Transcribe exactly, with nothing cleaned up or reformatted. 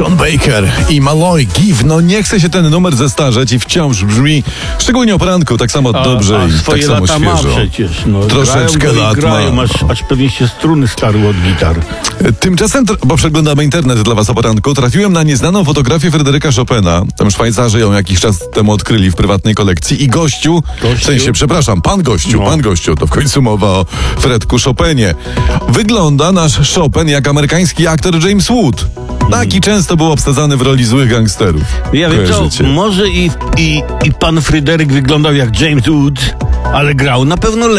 Sean Baker i Malloy Give. No nie chce się ten numer zestarzeć i wciąż brzmi, szczególnie o poranku, tak samo a, dobrze a i swoje tak samo lata świeżo. ma przecież. No. Troszeczkę grają go lat i grają, ma. aż, aż pewnie się struny starły od gitar. Tymczasem, tr- bo przeglądamy internet dla was o poranku, trafiłem na nieznaną fotografię Fryderyka Chopina. Tam Szwajcarzy ją jakiś czas temu odkryli w prywatnej kolekcji i gościu, Gościu? w sensie, przepraszam, pan gościu, No. pan gościu, to w końcu mowa o Fredku Chopinie. Wygląda nasz Chopin jak amerykański aktor James Wood. Taki często był obsadzany w roli złych gangsterów. Ja wiem co, Kojarzycie? może i, i, i pan Fryderyk wyglądał jak James Wood, ale grał na pewno lepiej.